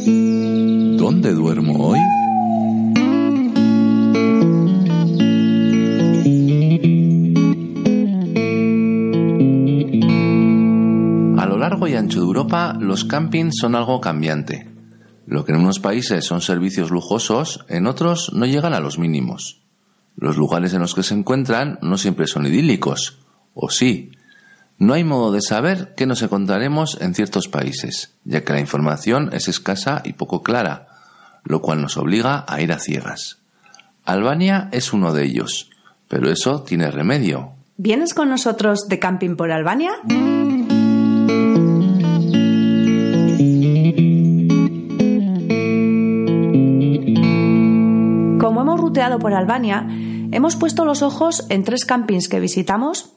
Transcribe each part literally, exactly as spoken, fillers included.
¿Dónde duermo hoy? A lo largo y ancho de Europa, los campings son algo cambiante. Lo que en unos países son servicios lujosos, en otros no llegan a los mínimos. Los lugares en los que se encuentran no siempre son idílicos, o sí. No hay modo de saber qué nos encontraremos en ciertos países, ya que la información es escasa y poco clara, lo cual nos obliga a ir a ciegas. Albania es uno de ellos, pero eso tiene remedio. ¿Vienes con nosotros de camping por Albania? Como hemos ruteado por Albania, hemos puesto los ojos en tres campings que visitamos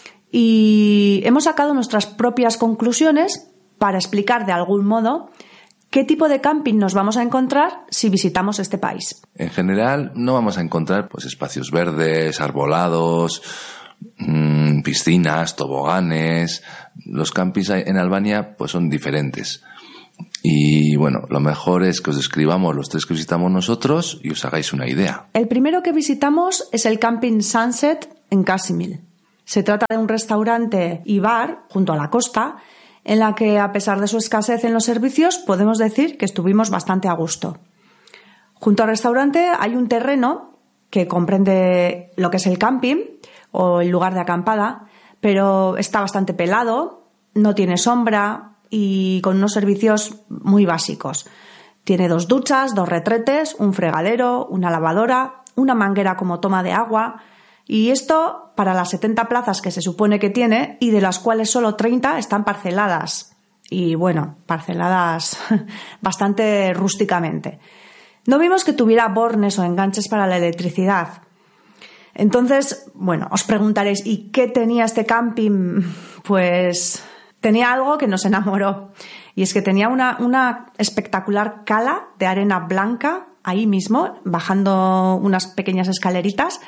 y hemos sacado nuestras propias conclusiones para explicar de algún modo qué tipo de camping nos vamos a encontrar si visitamos este país. En general no vamos a encontrar pues espacios verdes, arbolados, mmm, piscinas, toboganes. Los campings en Albania pues son diferentes. Y bueno, lo mejor es que os describamos los tres que visitamos nosotros y os hagáis una idea. El primero que visitamos es el Camping Sunset en Casimil. Se trata de un restaurante y bar junto a la costa, en la que, a pesar de su escasez en los servicios, podemos decir que estuvimos bastante a gusto. Junto al restaurante hay un terreno que comprende lo que es el camping o el lugar de acampada, pero está bastante pelado, no tiene sombra y con unos servicios muy básicos. Tiene dos duchas, dos retretes, un fregadero, una lavadora, una manguera como toma de agua, y esto para las setenta plazas que se supone que tiene y de las cuales solo treinta están parceladas. Y bueno, parceladas bastante rústicamente. No vimos que tuviera bornes o enganches para la electricidad. Entonces, bueno, os preguntaréis, ¿y qué tenía este camping? Pues tenía algo que nos enamoró. Y es que tenía una, una espectacular cala de arena blanca ahí mismo, bajando unas pequeñas escaleritas,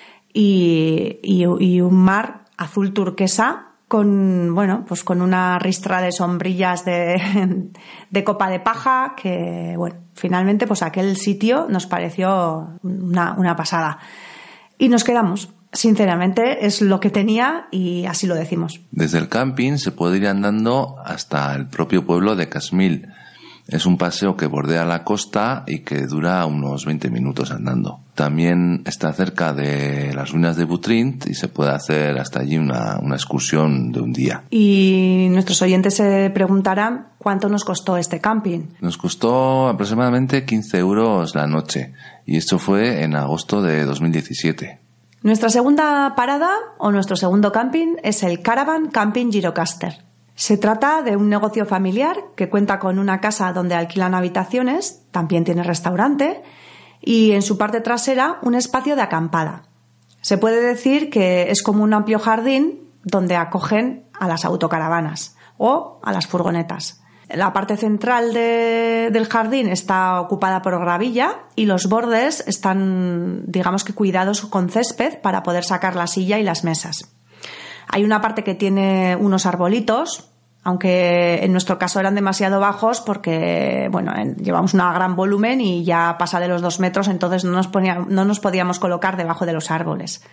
y, y, y un mar azul turquesa con, bueno, pues con una ristra de sombrillas de, de copa de paja que, bueno, finalmente pues aquel sitio nos pareció una, una pasada. Y nos quedamos. Sinceramente es lo que tenía y así lo decimos. Desde el camping se puede ir andando hasta el propio pueblo de Casimil. Es un paseo que bordea la costa y que dura unos veinte minutos andando. También está cerca de las ruinas de Butrint y se puede hacer hasta allí una, una excursión de un día. Y nuestros oyentes se preguntarán cuánto nos costó este camping. Nos costó aproximadamente quince euros la noche y esto fue en agosto de dos mil diecisiete. Nuestra segunda parada o nuestro segundo camping es el Caravan Camping Girocaster. Se trata de un negocio familiar que cuenta con una casa donde alquilan habitaciones, también tiene restaurante y en su parte trasera un espacio de acampada. Se puede decir que es como un amplio jardín donde acogen a las autocaravanas o a las furgonetas. La parte central de, del jardín está ocupada por gravilla y los bordes están, digamos que cuidados con césped para poder sacar la silla y las mesas. Hay una parte que tiene unos arbolitos, aunque en nuestro caso eran demasiado bajos porque, bueno, llevamos un gran volumen y ya pasa de los dos metros, entonces no nos, ponía, no nos podíamos colocar debajo de los árboles.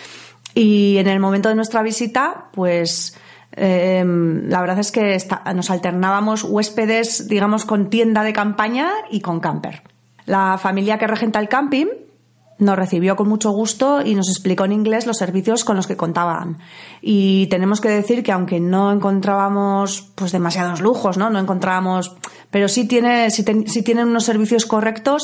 Y en el momento de nuestra visita, pues Eh, la verdad es que está, nos alternábamos huéspedes, digamos, con tienda de campaña y con camper. La familia que regenta el camping nos recibió con mucho gusto y nos explicó en inglés los servicios con los que contaban. Y tenemos que decir que aunque no encontrábamos pues demasiados lujos, no, no encontrábamos, pero sí tiene, sí, ten, sí tienen unos servicios correctos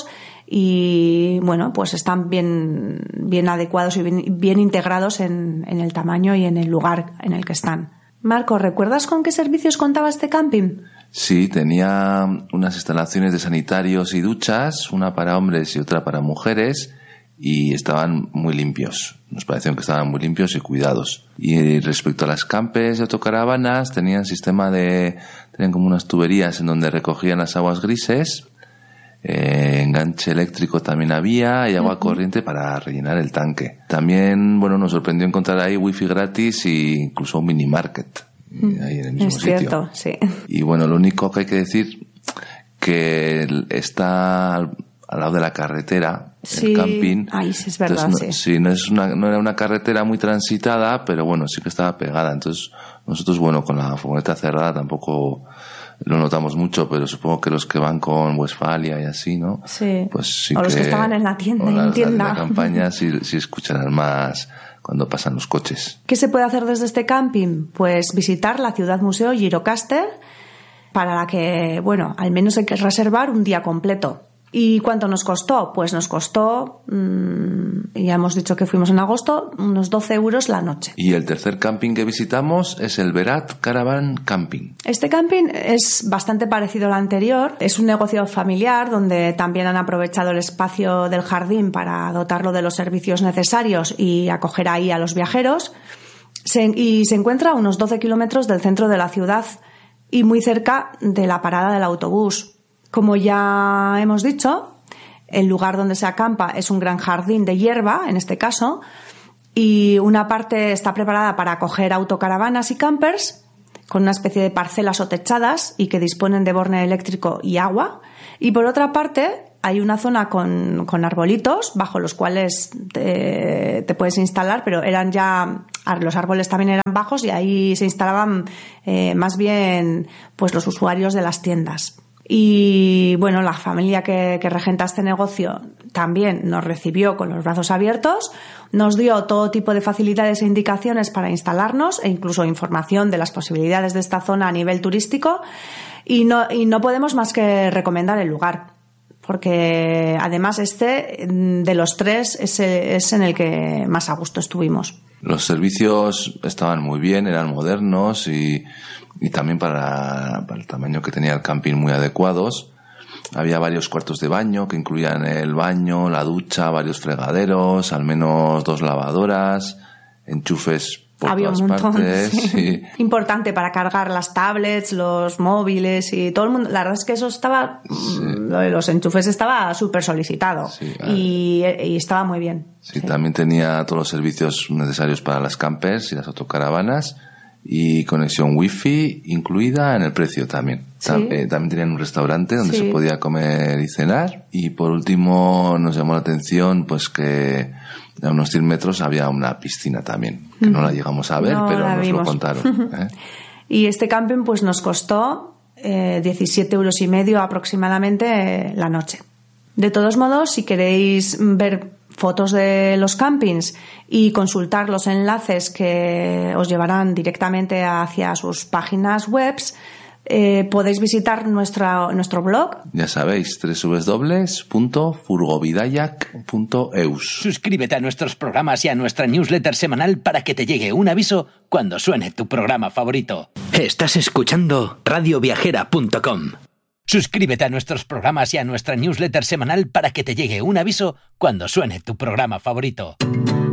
y bueno, pues están bien, bien adecuados y bien, bien integrados en, en el tamaño y en el lugar en el que están. Marco, ¿recuerdas con qué servicios contaba este camping? Sí, tenía unas instalaciones de sanitarios y duchas, una para hombres y otra para mujeres, y estaban muy limpios. Nos pareció que estaban muy limpios y cuidados. Y respecto a las campers y autocaravanas, tenían sistema de, tenían como unas tuberías en donde recogían las aguas grises, eh, enganche eléctrico también había y agua uh-huh. corriente para rellenar el tanque. También, bueno, nos sorprendió encontrar ahí wifi gratis e incluso un mini market uh-huh. ahí en el mismo es sitio. Cierto, sí. Y bueno, lo único que hay que decir que está al, al lado de la carretera, sí, el camping. Ahí sí es verdad, entonces, no, sí. sí, no, es una, no era una carretera muy transitada, pero bueno, sí que estaba pegada. Entonces, nosotros, bueno, con la furgoneta cerrada tampoco lo notamos mucho, pero supongo que los que van con Westfalia y así, ¿no? Sí. Pues sí o que, los que estaban en la tienda, o la, en tienda. La, la campaña sí, sí escucharán más cuando pasan los coches. ¿Qué se puede hacer desde este camping? Pues visitar la ciudad museo Girocaster, para la que, bueno, al menos hay que reservar un día completo. ¿Y cuánto nos costó? Pues nos costó, mmm, ya hemos dicho que fuimos en agosto, unos doce euros la noche. Y el tercer camping que visitamos es el Berat Caravan Camping. Este camping es bastante parecido al anterior. Es un negocio familiar donde también han aprovechado el espacio del jardín para dotarlo de los servicios necesarios y acoger ahí a los viajeros. Se, y se encuentra a unos doce kilómetros del centro de la ciudad y muy cerca de la parada del autobús. Como ya hemos dicho, el lugar donde se acampa es un gran jardín de hierba, en este caso, y una parte está preparada para acoger autocaravanas y campers, con una especie de parcelas o techadas y que disponen de borne eléctrico y agua. Y por otra parte, hay una zona con, con arbolitos bajo los cuales te, te puedes instalar, pero eran ya, los árboles también eran bajos y ahí se instalaban eh, más bien pues los usuarios de las tiendas. Y bueno, la familia que, que regenta este negocio también nos recibió con los brazos abiertos, nos dio todo tipo de facilidades e indicaciones para instalarnos e incluso información de las posibilidades de esta zona a nivel turístico y no, y no podemos más que recomendar el lugar, porque además este de los tres es, es en el que más a gusto estuvimos. Los servicios estaban muy bien, eran modernos y, y también para, para el tamaño que tenía el camping muy adecuados. Había varios cuartos de baño que incluían el baño, la ducha, varios fregaderos, al menos dos lavadoras, enchufes por Había todas un montón, partes. sí. Y... Importante para cargar las tablets, los móviles y todo el mundo. La verdad es que eso estaba, sí. Lo de los enchufes estaba súper solicitado sí, y, y estaba muy bien. Sí, sí, también tenía todos los servicios necesarios para las campers y las autocaravanas y conexión wifi incluida en el precio también. Sí. Tam- eh, también tenían un restaurante donde sí. se podía comer y cenar. Y por último nos llamó la atención pues que a unos cien metros había una piscina también, que mm. no la llegamos a ver, no pero nos vimos. lo contaron. ¿eh? Y este camping pues nos costó eh, diecisiete euros y medio aproximadamente eh, la noche. De todos modos, si queréis ver fotos de los campings y consultar los enlaces que os llevarán directamente hacia sus páginas webs, eh, podéis visitar nuestra, nuestro blog. Ya sabéis, doble u doble u doble u punto furgovidayak punto eus. Suscríbete a nuestros programas y a nuestra newsletter semanal para que te llegue un aviso cuando suene tu programa favorito. Estás escuchando radio viajera punto com. Suscríbete a nuestros programas y a nuestra newsletter semanal para que te llegue un aviso cuando suene tu programa favorito.